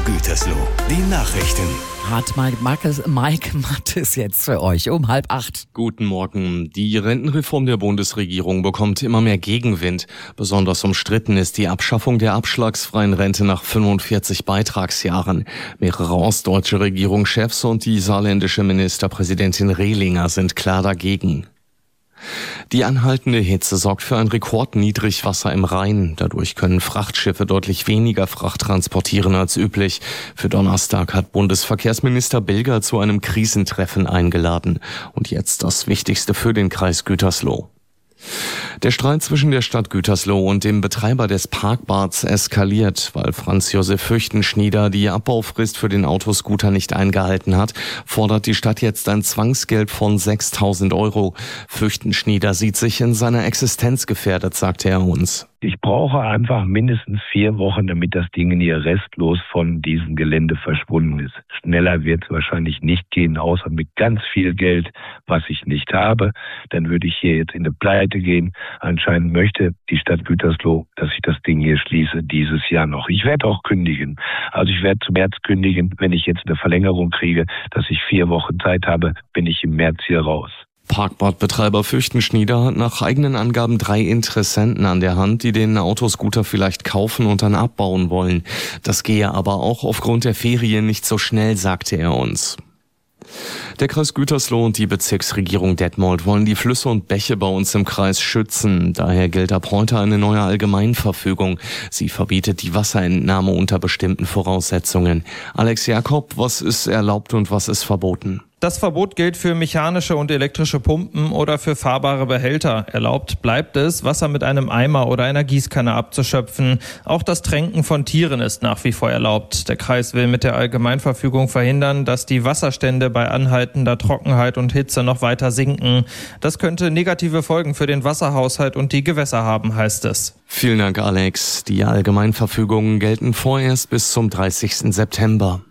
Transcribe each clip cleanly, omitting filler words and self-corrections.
Gütersloh, die Nachrichten. Hat Mike Mattes jetzt für euch um 7:30. Guten Morgen. Die Rentenreform der Bundesregierung bekommt immer mehr Gegenwind. Besonders umstritten ist die Abschaffung der abschlagsfreien Rente nach 45 Beitragsjahren. Mehrere ostdeutsche Regierungschefs und die saarländische Ministerpräsidentin Rehlinger sind klar dagegen. Die anhaltende Hitze sorgt für ein Rekordniedrigwasser im Rhein. Dadurch können Frachtschiffe deutlich weniger Fracht transportieren als üblich. Für Donnerstag hat Bundesverkehrsminister Bilger zu einem Krisentreffen eingeladen. Und jetzt das Wichtigste für den Kreis Gütersloh. Der Streit zwischen der Stadt Gütersloh und dem Betreiber des Parkbads eskaliert, weil Franz Josef Fürchtenschnieder die Abbaufrist für den Autoscooter nicht eingehalten hat, fordert die Stadt jetzt ein Zwangsgeld von 6.000 €. Fürchtenschnieder sieht sich in seiner Existenz gefährdet, sagte er uns. Ich brauche einfach mindestens 4 Wochen, damit das Ding hier restlos von diesem Gelände verschwunden ist. Schneller wird es wahrscheinlich nicht gehen, außer mit ganz viel Geld, was ich nicht habe. Dann würde ich hier jetzt in eine Pleite gehen. Anscheinend möchte die Stadt Gütersloh, dass ich das Ding hier schließe, dieses Jahr noch. Ich werde auch kündigen. Also ich werde zum März kündigen. Wenn ich jetzt eine Verlängerung kriege, dass ich 4 Wochen Zeit habe, bin ich im März hier raus. Parkbadbetreiber Fürchtenschnieder hat nach eigenen Angaben 3 Interessenten an der Hand, die den Autoscooter vielleicht kaufen und dann abbauen wollen. Das gehe aber auch aufgrund der Ferien nicht so schnell, sagte er uns. Der Kreis Gütersloh und die Bezirksregierung Detmold wollen die Flüsse und Bäche bei uns im Kreis schützen. Daher gilt ab heute eine neue Allgemeinverfügung. Sie verbietet die Wasserentnahme unter bestimmten Voraussetzungen. Alex Jakob, was ist erlaubt und was ist verboten? Das Verbot gilt für mechanische und elektrische Pumpen oder für fahrbare Behälter. Erlaubt bleibt es, Wasser mit einem Eimer oder einer Gießkanne abzuschöpfen. Auch das Tränken von Tieren ist nach wie vor erlaubt. Der Kreis will mit der Allgemeinverfügung verhindern, dass die Wasserstände bei anhaltender Trockenheit und Hitze noch weiter sinken. Das könnte negative Folgen für den Wasserhaushalt und die Gewässer haben, heißt es. Vielen Dank, Alex. Die Allgemeinverfügungen gelten vorerst bis zum 30. September.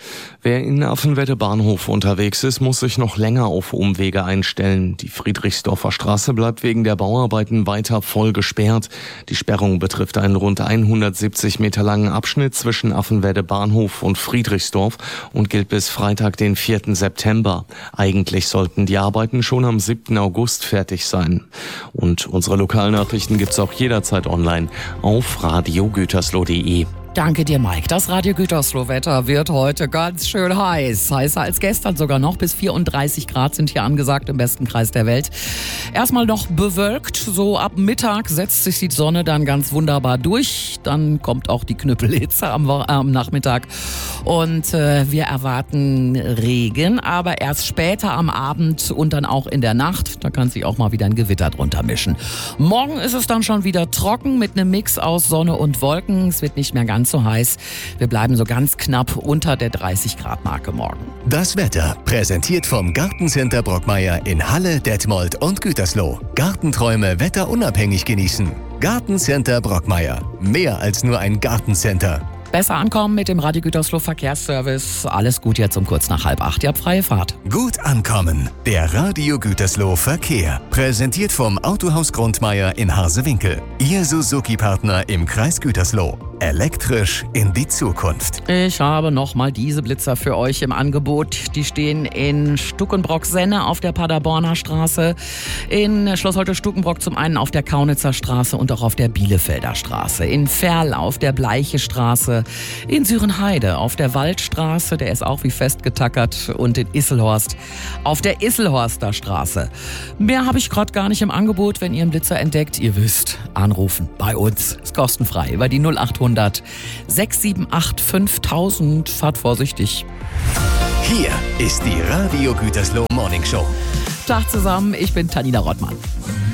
Wer in Affenwedde Bahnhof unterwegs ist, muss sich noch länger auf Umwege einstellen. Die Friedrichsdorfer Straße bleibt wegen der Bauarbeiten weiter voll gesperrt. Die Sperrung betrifft einen rund 170 Meter langen Abschnitt zwischen Affenwedde Bahnhof und Friedrichsdorf und gilt bis Freitag, den 4. September. Eigentlich sollten die Arbeiten schon am 7. August fertig sein. Und unsere Lokalnachrichten gibt's auch jederzeit online auf radiogütersloh.de. Danke dir, Mike. Das Radio Gütersloh-Wetter wird heute ganz schön heiß. Heißer als gestern sogar noch. Bis 34 Grad sind hier angesagt im besten Kreis der Welt. Erstmal noch bewölkt. So ab Mittag setzt sich die Sonne dann ganz wunderbar durch. Dann kommt auch die Knüppelhitze am Nachmittag. Und wir erwarten Regen, aber erst später am Abend und dann auch in der Nacht. Da kann sich auch mal wieder ein Gewitter drunter mischen. Morgen ist es dann schon wieder trocken mit einem Mix aus Sonne und Wolken. Es wird nicht mehr ganz so heiß. Wir bleiben so ganz knapp unter der 30-Grad-Marke morgen. Das Wetter präsentiert vom Gartencenter Brockmeier in Halle, Detmold und Gütersloh. Gartenträume wetterunabhängig genießen. Gartencenter Brockmeier. Mehr als nur ein Gartencenter. Besser ankommen mit dem Radio Gütersloh Verkehrsservice. Alles gut jetzt um kurz nach 7:30. Ihr habt freie Fahrt. Gut ankommen. Der Radio Gütersloh Verkehr. Präsentiert vom Autohaus Grundmeier in Harsewinkel. Ihr Suzuki-Partner im Kreis Gütersloh. Elektrisch in die Zukunft. Ich habe nochmal diese Blitzer für euch im Angebot. Die stehen in Stuckenbrock-Senne auf der Paderborner Straße, in Schloss Holte-Stuckenbrock zum einen auf der Kaunitzer Straße und auch auf der Bielefelder Straße, in Verl auf der Bleiche Straße, in Sürenheide auf der Waldstraße, der ist auch wie festgetackert, und in Isselhorst auf der Isselhorster Straße. Mehr habe ich gerade gar nicht im Angebot. Wenn ihr einen Blitzer entdeckt, ihr wisst, anrufen bei uns. Ist kostenfrei über die 0800 678 5000. Fahrt vorsichtig. Hier ist die Radio Gütersloh Morning Show. Tag zusammen, ich bin Tanina Rottmann.